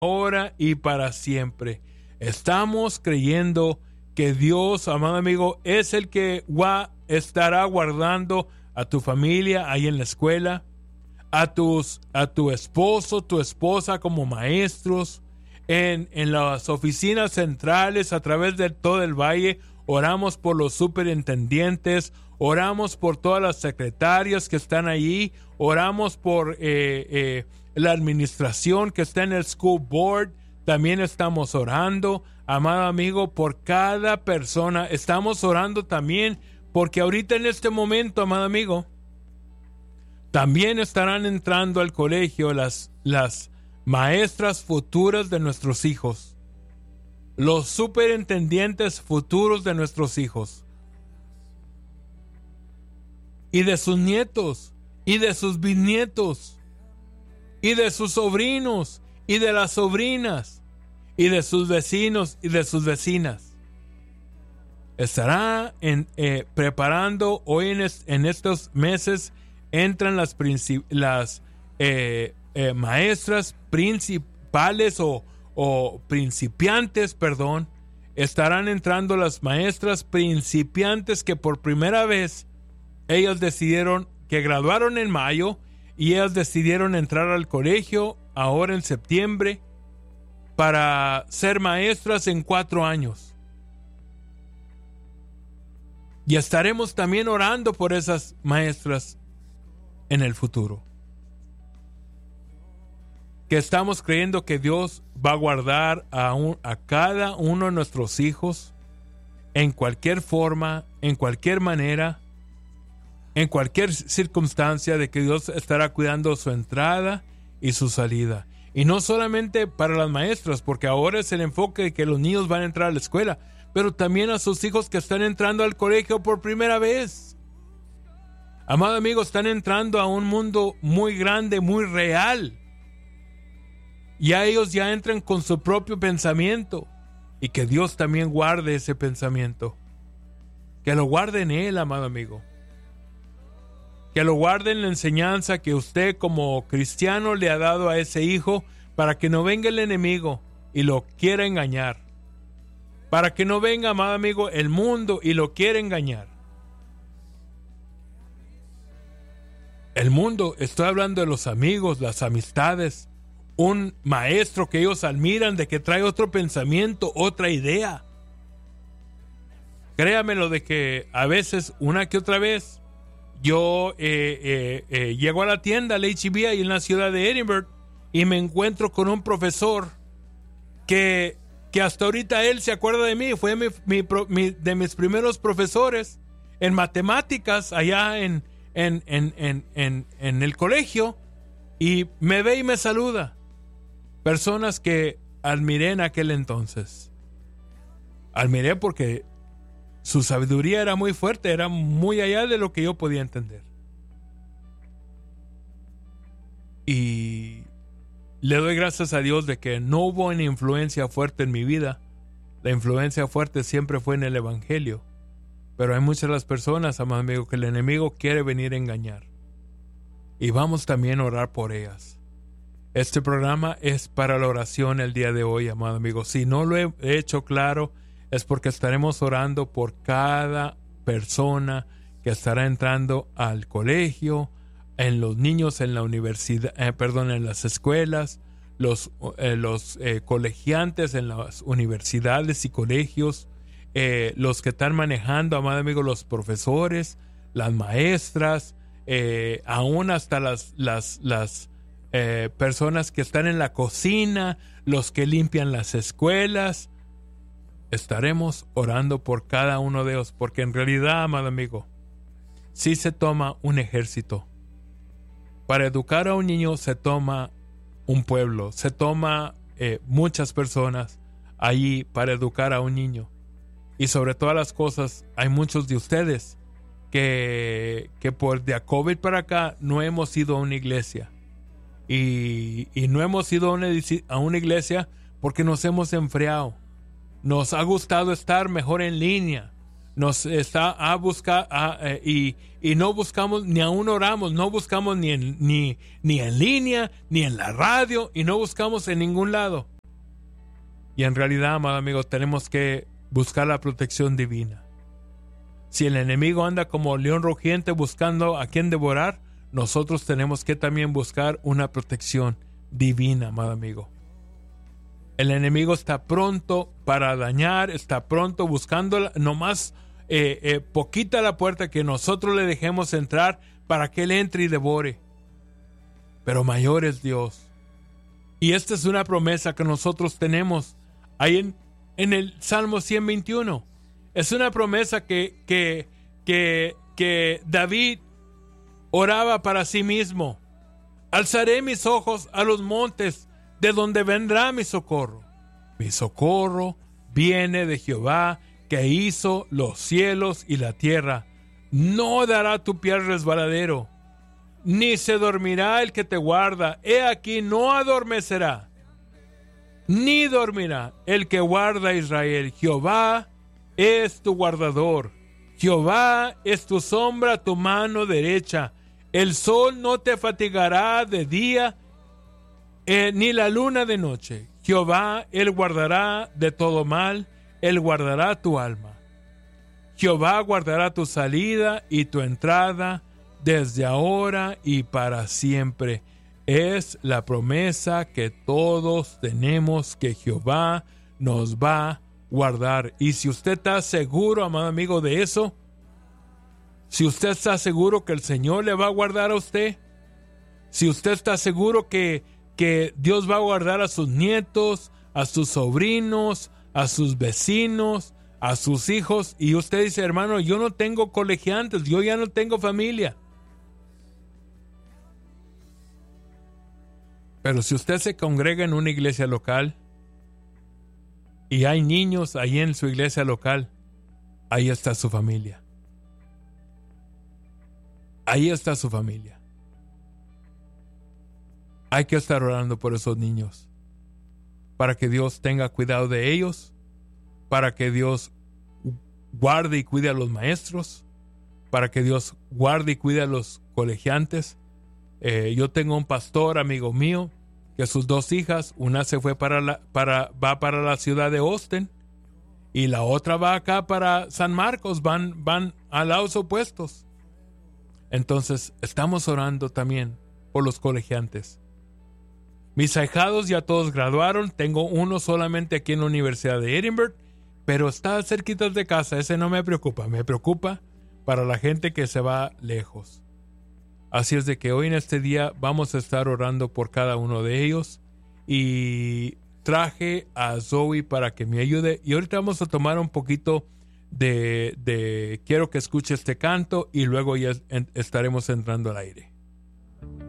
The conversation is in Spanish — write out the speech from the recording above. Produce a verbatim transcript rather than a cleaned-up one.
ahora y para siempre. Estamos creyendo que Dios, amado amigo, es el que va, estará guardando a tu familia ahí en la escuela, a, tus, a tu esposo, tu esposa como maestros, en, en las oficinas centrales a través de todo el valle. Oramos por los superintendientes, oramos por todas las secretarias que están allí, oramos por eh, eh, la administración que está en el school board. También estamos orando, amado amigo, por cada persona. Estamos orando también porque ahorita en este momento, amado amigo, también estarán entrando al colegio las, las maestras futuras de nuestros hijos, los superintendientes futuros de nuestros hijos y de sus nietos y de sus bisnietos y de sus sobrinos y de las sobrinas y de sus vecinos y de sus vecinas. Estará en, eh, preparando hoy en, es, en estos meses. Entran las, princip- las eh, eh, maestras principales o, o principiantes, perdón. Estarán entrando las maestras principiantes que por primera vez ellas decidieron, que graduaron en mayo y ellas decidieron entrar al colegio ahora en septiembre para ser maestras en cuatro años. Y estaremos también orando por esas maestras en el futuro. Que estamos creyendo que Dios va a guardar a, un, a cada uno de nuestros hijos en cualquier forma, en cualquier manera, en cualquier circunstancia, de que Dios estará cuidando su entrada y su salida. Y no solamente para las maestras, porque ahora es el enfoque de que los niños van a entrar a la escuela, pero también a sus hijos que están entrando al colegio por primera vez. Amado amigo, están entrando a un mundo muy grande, muy real. Ya ellos ya entran con su propio pensamiento. Y que Dios también guarde ese pensamiento. Que lo guarde en Él, amado amigo. Que lo guarde en la enseñanza que usted como cristiano le ha dado a ese hijo, para que no venga el enemigo y lo quiera engañar. Para que no venga, amado amigo, el mundo y lo quiera engañar. El mundo, estoy hablando de los amigos, las amistades, un maestro que ellos admiran, de que trae otro pensamiento, otra idea. Créamelo de que a veces, una que otra vez, yo eh, eh, eh, llego a la tienda, al H E B ahí en la ciudad de Edinburgh, y me encuentro con un profesor que, que hasta ahorita él se acuerda de mí. Fue mi, mi, mi, de mis primeros profesores en matemáticas allá en En, en, en, en, en el colegio, y me ve y me saluda. Personas que admiré en aquel entonces. Admiré porque su sabiduría era muy fuerte, era muy allá de lo que yo podía entender. Y le doy gracias a Dios de que no hubo una influencia fuerte en mi vida. La influencia fuerte siempre fue en el Evangelio. Pero hay muchas de las personas, amado amigo, que el enemigo quiere venir a engañar. Y vamos también a orar por ellas. Este programa es para la oración el día de hoy, amado amigo. Si no lo he hecho claro, es porque estaremos orando por cada persona que estará entrando al colegio, en los niños en la universidad, eh, perdón, en las escuelas, los, eh, los eh, colegiantes en las universidades y colegios, Eh, los que están manejando, amado amigo, los profesores, las maestras, eh, aún hasta las, las, las eh, personas que están en la cocina, los que limpian las escuelas. Estaremos orando por cada uno de ellos, porque en realidad, amado amigo, sí se toma un ejército. Para educar a un niño se toma un pueblo, se toma eh, muchas personas allí para educar a un niño. Y sobre todas las cosas, hay muchos de ustedes que, que por de COVID para acá no hemos ido a una iglesia. Y, y no hemos ido a una, a una iglesia porque nos hemos enfriado. Nos ha gustado estar mejor en línea. Nos está a buscar a, eh, y, y no buscamos, ni aún oramos, no buscamos ni en, ni, ni en línea, ni en la radio, y no buscamos en ningún lado. Y en realidad, amado amigo, tenemos que buscar la protección divina. Si el enemigo anda como león rugiente buscando a quien devorar, nosotros tenemos que también buscar una protección divina, amado amigo. El enemigo está pronto para dañar, está pronto buscando nomás eh, eh, poquita la puerta que nosotros le dejemos entrar para que él entre y devore. Pero mayor es Dios. Y esta es una promesa que nosotros tenemos ahí en, en el Salmo ciento veintiuno. Es una promesa que, que, que, que David oraba para sí mismo. Alzaré mis ojos a los montes, de donde vendrá mi socorro. Mi socorro viene de Jehová, que hizo los cielos y la tierra. No dará tu pie al resbaladero, ni se dormirá el que te guarda. He aquí, no adormecerá, ni dormirá el que guarda a Israel. Jehová es tu guardador. Jehová es tu sombra, tu mano derecha. El sol no te fatigará de día, eh, ni la luna de noche. Jehová, él guardará de todo mal, él guardará tu alma. Jehová guardará tu salida y tu entrada desde ahora y para siempre. Es la promesa que todos tenemos, que Jehová nos va a guardar. Y si usted está seguro, amado amigo, de eso, si usted está seguro que el Señor le va a guardar a usted, si usted está seguro que, que Dios va a guardar a sus nietos, a sus sobrinos, a sus vecinos, a sus hijos, y usted dice, hermano, yo no tengo colegiantes, yo ya no tengo familia. Pero si usted se congrega en una iglesia local y hay niños ahí en su iglesia local, ahí está su familia. Ahí está su familia. Hay que estar orando por esos niños, para que Dios tenga cuidado de ellos, para que Dios guarde y cuide a los maestros, para que Dios guarde y cuide a los colegiantes. Eh, yo tengo un pastor, amigo mío, que sus dos hijas, una se fue para la, para, va para la ciudad de Austin y la otra va acá para San Marcos, van, van a lados opuestos. Entonces, estamos orando también por los colegiantes. Mis ahijados ya todos graduaron, tengo uno solamente aquí en la Universidad de Edinburgh, pero está cerquita de casa, ese no me preocupa, me preocupa para la gente que se va lejos. Así es de que hoy en este día vamos a estar orando por cada uno de ellos y traje a Zoe para que me ayude y ahorita vamos a tomar un poquito de, de quiero que escuche este canto y luego ya estaremos entrando al aire.